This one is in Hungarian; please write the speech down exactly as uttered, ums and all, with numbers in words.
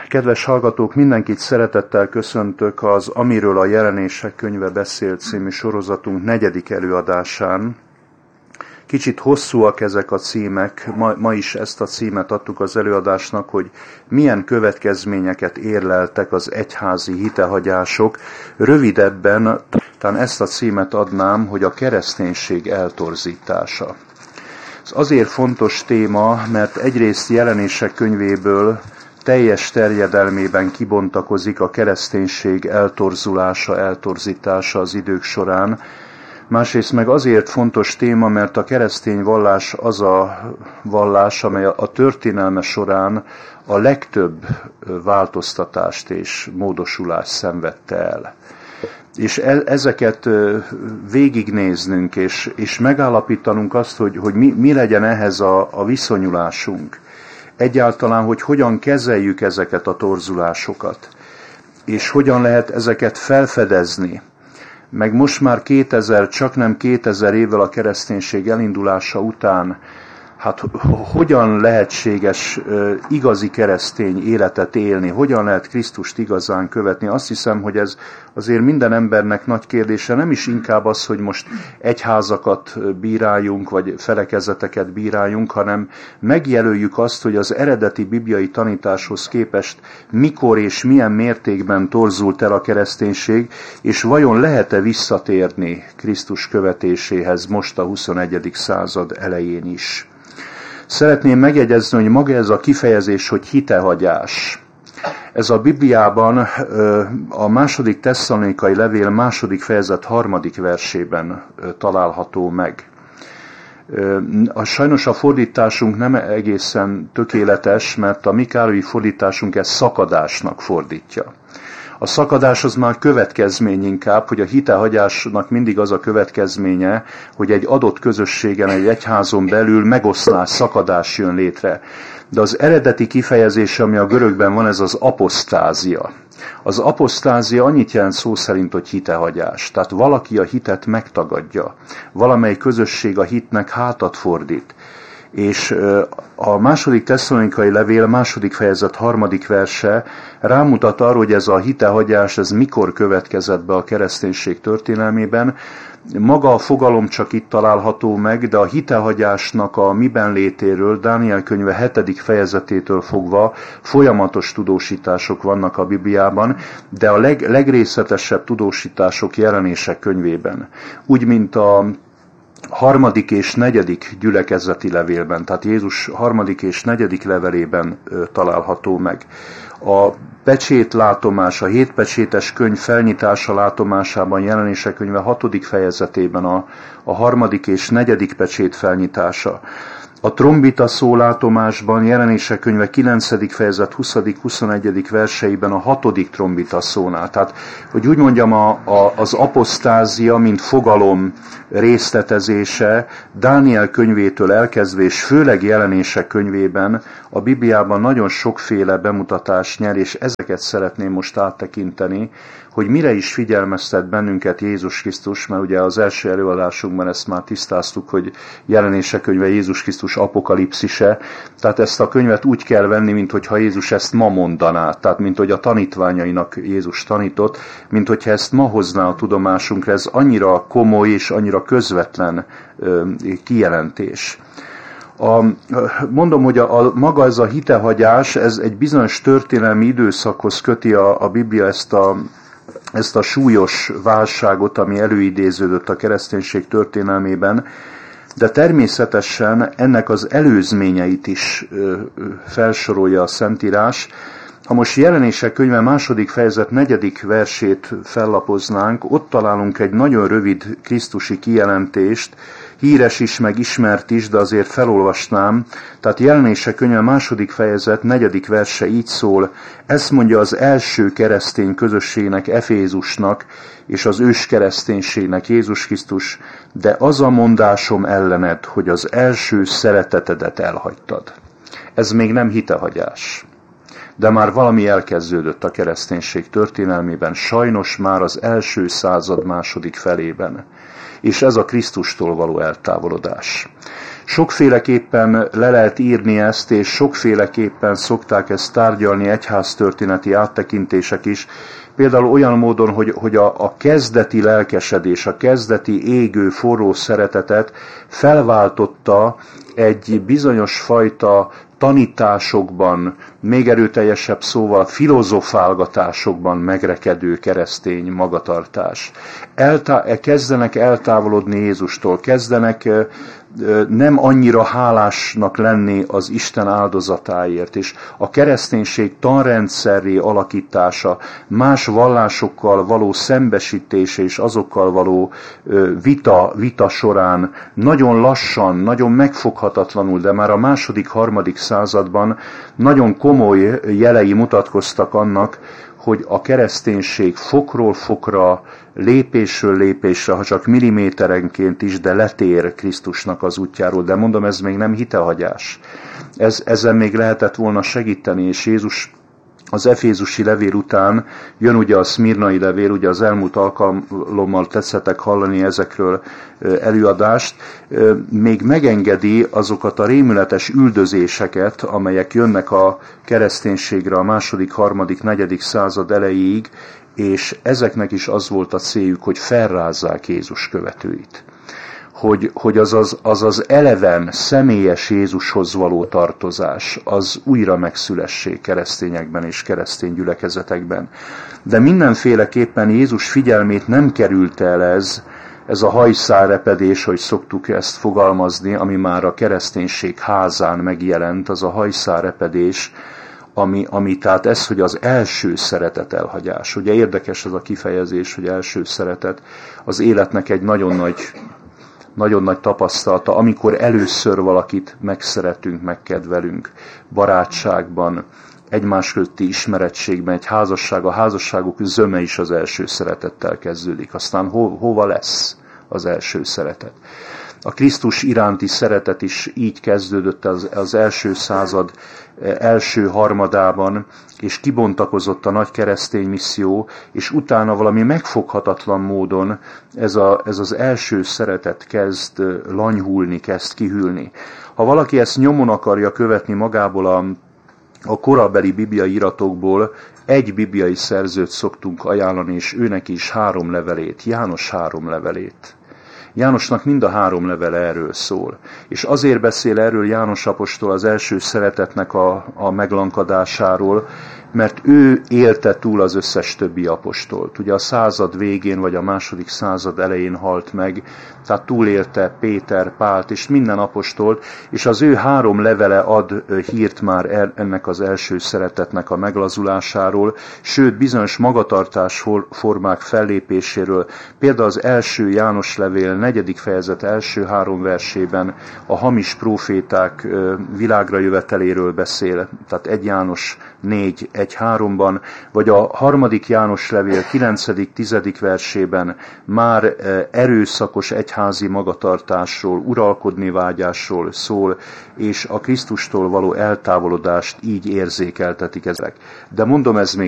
Kedves hallgatók, mindenkit szeretettel köszöntök az Amiről a Jelenések könyve beszél című sorozatunk negyedik előadásán. Kicsit hosszúak ezek a címek, ma, ma is ezt a címet adtuk az előadásnak, hogy milyen következményeket érleltek az egyházi hitehagyások. Rövidebben talán ezt a címet adnám, hogy a kereszténység eltorzítása. Ez azért fontos téma, mert egyrészt Jelenések könyvéből teljes terjedelmében kibontakozik a kereszténység eltorzulása, eltorzítása az idők során. Másrészt meg azért fontos téma, mert a keresztény vallás az a vallás, amely a történelme során a legtöbb változtatást és módosulást szenvedte el. És ezeket végignéznünk, és, és megállapítanunk azt, hogy, hogy mi, mi legyen ehhez a, a viszonyulásunk. Egyáltalán, hogy hogyan kezeljük ezeket a torzulásokat, és hogyan lehet ezeket felfedezni. Meg most már kétezer, csak nem kétezer évvel a kereszténység elindulása után, hát hogyan lehetséges igazi keresztény életet élni, hogyan lehet Krisztust igazán követni. Azt hiszem, hogy ez azért minden embernek nagy kérdése, nem is inkább az, hogy most egyházakat bíráljunk, vagy felekezeteket bíráljunk, hanem megjelöljük azt, hogy az eredeti bibliai tanításhoz képest mikor és milyen mértékben torzult el a kereszténység, és vajon lehet-e visszatérni Krisztus követéséhez most a huszonegyedik század elején is. Szeretném megjegyezni, hogy maga ez a kifejezés, hogy hitehagyás. Ez a Bibliában a második Tesszalonikai levél második fejezet harmadik versében található meg. A, sajnos a fordításunk nem egészen tökéletes, mert a mi Károlyi fordításunk ezt szakadásnak fordítja. A szakadás az már következmény inkább, hogy a hitehagyásnak mindig az a következménye, hogy egy adott közösségen, egy egyházon belül megoszlás, szakadás jön létre. De az eredeti kifejezés, ami a görögben van, ez az apostázia. Az apostázia annyit jelent szó szerint, hogy hitehagyás. Tehát valaki a hitet megtagadja. Valamely közösség a hitnek hátat fordít. És a második Tesszalonikai levél második fejezet harmadik verse rámutat arra, hogy ez a hitehagyás, ez mikor következett be a kereszténység történelmében. Maga a fogalom csak itt található meg, de a hitehagyásnak a miben létéről, Dániel könyve hetedik fejezetétől fogva folyamatos tudósítások vannak a Bibliában, de a leg, legrészletesebb tudósítások Jelenések könyvében. Úgy, mint a harmadik és negyedik gyülekezeti levélben, tehát Jézus harmadik és negyedik levelében található meg. A pecsétlátomás, a hétpecsétes könyv felnyitása látomásában, Jelenések könyve hatodik fejezetében a, a harmadik és negyedik pecsét felnyitása. A trombita szólátomásban, Jelenések könyve kilencedik fejezet huszadik-huszonegyedik verseiben a hatodik trombita szónál. Tehát, hogy úgy mondjam, a, a, az apostázia, mint fogalom részletezése Dániel könyvétől elkezdve, és főleg Jelenések könyvében a Bibliában nagyon sokféle bemutatást nyer, és ezeket szeretném most áttekinteni, hogy mire is figyelmeztet bennünket Jézus Krisztus, mert ugye az első előadásunkban ezt már tisztáztuk, hogy Jelenések könyve Jézus Krisztus apokalipszise, tehát ezt a könyvet úgy kell venni, minthogyha Jézus ezt ma mondaná, tehát mint hogy a tanítványainak Jézus tanított, mint hogyha ezt ma hozná a tudomásunkra, ez annyira komoly és annyira közvetlen ö, kijelentés. A, mondom, hogy a, a, maga ez a hitehagyás, ez egy bizonyos történelmi időszakhoz köti a, a Biblia ezt a ezt a súlyos válságot, ami előidéződött a kereszténység történelmében, de természetesen ennek az előzményeit is felsorolja a Szentírás. Ha most Jelenések könyve második fejezet negyedik versét fellapoznánk, ott találunk egy nagyon rövid krisztusi kijelentést, híres is, meg ismert is, de azért felolvasnám. Tehát Jelenések könyve második fejezet negyedik verse így szól, ezt mondja az első keresztény közösségnek, Efézusnak, és az őskereszténységnek, Jézus Krisztus, de az a mondásom ellened, hogy az első szeretetedet elhagytad. Ez még nem hitehagyás. de már valami elkezdődött a kereszténység történelmében, sajnos már az első század második felében. És ez a Krisztustól való eltávolodás. Sokféleképpen le lehet írni ezt, és sokféleképpen szokták ezt tárgyalni egyháztörténeti áttekintések is. Például olyan módon, hogy, hogy a, a kezdeti lelkesedés, a kezdeti égő, forró szeretetet felváltotta egy bizonyos fajta tanításokban, még erőteljesebb szóval filozofálgatásokban megrekedő keresztény magatartás. Eltá- kezdenek eltávolodni Jézustól, kezdenek nem annyira hálásnak lenni az Isten áldozatáért, és a kereszténység tanrendszerré alakítása, más vallásokkal való szembesítése és azokkal való vita, vita során nagyon lassan, nagyon megfoghatatlanul, de már a második, harmadik században nagyon komoly jelei mutatkoztak annak, hogy a kereszténység fokról fokra, lépésről lépésre, ha csak milliméterenként is, de letér Krisztusnak az útjáról. De mondom, ez még nem hitehagyás. Ez, ezen még lehetett volna segíteni, és Jézus az efézusi levél után jön ugye a szmirnai levél, ugye az elmúlt alkalommal tetszettek hallani ezekről előadást, még megengedi azokat a rémületes üldözéseket, amelyek jönnek a kereszténységre a második, harmadik, negyedik század elejéig, és ezeknek is az volt a céljuk, hogy felrázzák Jézus követőit. Hogy, hogy az, az, az az eleven, személyes Jézushoz való tartozás, az újra megszülessék keresztényekben és keresztény gyülekezetekben. De mindenféleképpen Jézus figyelmét nem került el ez, ez a hajszálrepedés, hogy szoktuk ezt fogalmazni, ami már a kereszténység házán megjelent, az a hajszálrepedés, ami, ami tehát ez, hogy az első szeretet elhagyás. Ugye érdekes ez a kifejezés, hogy első szeretet, az életnek egy nagyon nagy nagyon nagy tapasztalata, amikor először valakit megszeretünk, megkedvelünk, barátságban, egymás közötti ismerettségben, egy házasság, a házasságok zöme is az első szeretettel kezdődik. Aztán ho, hova lesz az első szeretet? A Krisztus iránti szeretet is így kezdődött az, az első század első harmadában, és kibontakozott a nagy keresztény misszió, és utána valami megfoghatatlan módon ez, a, ez az első szeretet kezd lanyhulni, kezd kihűlni. Ha valaki ezt nyomon akarja követni magából a, a korabeli bibliai iratokból, egy bibliai szerzőt szoktunk ajánlani, és őnek is három levelét, János három levelét. Jánosnak mind a három levele erről szól. És azért beszél erről János apostol az első szeretetnek a, a meglankadásáról, mert ő élte túl az összes többi apostolt. Ugye a század végén, vagy a második század elején halt meg, tehát túlélte Péter, Pált és minden apostolt, és az ő három levele ad hírt már ennek az első szeretetnek a meglazulásáról, sőt bizonyos magatartás formák fellépéséről. Például az első János levél negyedik fejezet első három versében a hamis próféták világra jöveteléről beszél, tehát egy János négy, egy háromban, vagy a harmadik János levél kilencedik tizedik versében már erőszakos egyházi magatartásról, uralkodni vágyásról szól, és a Krisztustól való eltávolodást így érzékeltetik ezek. De mondom, ez még